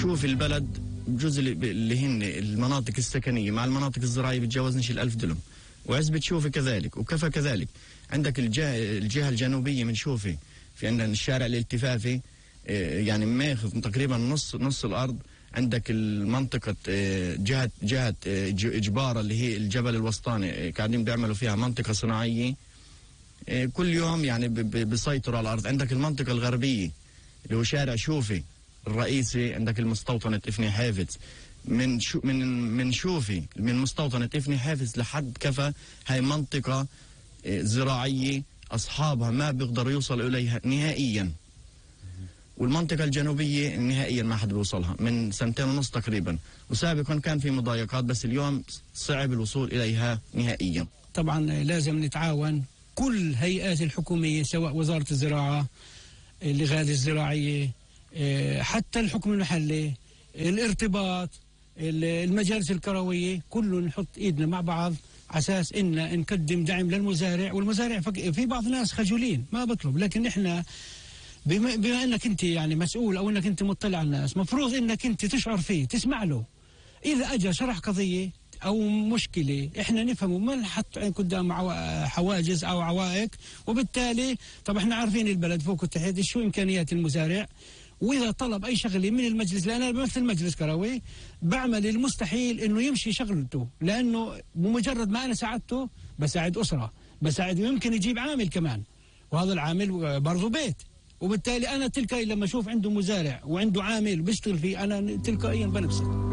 بتشوف البلد بجزء اللي هن المناطق السكنية مع المناطق الزراعية بتجاوزنش 1000 دلم، وعزبة شوفي كذلك، وكفى كذلك. عندك الجهة الجنوبية من شوفي في عندنا الشارع الالتفافي، يعني ماخذ تقريبا نص الأرض. عندك المنطقة جهة جبارة اللي هي الجبل الوسطاني، قاعدين بيعملوا فيها منطقة صناعية كل يوم، يعني بيسيطروا على الأرض. عندك المنطقة الغربية اللي هو شارع شوفي الرئيسي، عندك المستوطنة افني حافظ، من شوفي من مستوطنة افني حافظ لحد كفى، هاي منطقة زراعية أصحابها ما بيقدروا يوصلوا إليها نهائيا. والمنطقة الجنوبية نهائيا ما حد بيوصلها من 2.5 سنين تقريبا، وسابقا كان في مضايقات بس اليوم صعب الوصول إليها نهائيا. طبعا لازم نتعاون كل هيئات الحكومية، سواء وزارة الزراعة، الغاز الزراعية، حتى الحكم المحلي، الارتباط، المجالس الكروية، كله نحط ايدنا مع بعض على اساس ان نقدم دعم للمزارع. والمزارع في بعض الناس خجولين ما بطلب، لكن احنا بما انك انت يعني مسؤول او انك انت مطلع على الناس، مفروض انك انت تشعر فيه، تسمع له. اذا اجى شرح قضية او مشكلة احنا نفهمه، ما نحط قدام حواجز او عوائق. وبالتالي طب احنا عارفين البلد فوق وتحت شو امكانيات المزارع، واذا طلب اي شغله من المجلس، لان انا بمثل مجلس كروي، بعمل المستحيل انه يمشي شغلته، لانه بمجرد ما انا ساعدته بساعد اسره، بساعد يمكن يجيب عامل كمان، وهذا العامل برضه بيت. وبالتالي انا تلقائيا لما اشوف عنده مزارع وعنده عامل بيشتغل فيه، انا تلقائيا بنبسط.